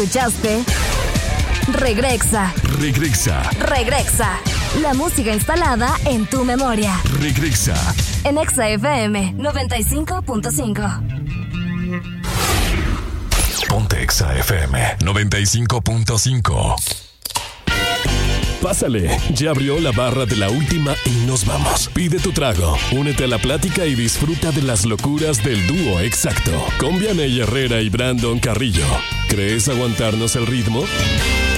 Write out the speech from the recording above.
¿Escuchaste? Regresa. La música instalada en tu memoria. Regresa. En Exa FM 95.5. Ponte Exa FM 95.5. Pásale, ya abrió la barra de la última y nos vamos. Pide tu trago, únete a la plática y disfruta de las locuras del dúo exacto. Con Vianey Herrera y Brandon Carrillo. ¿Crees aguantarnos el ritmo?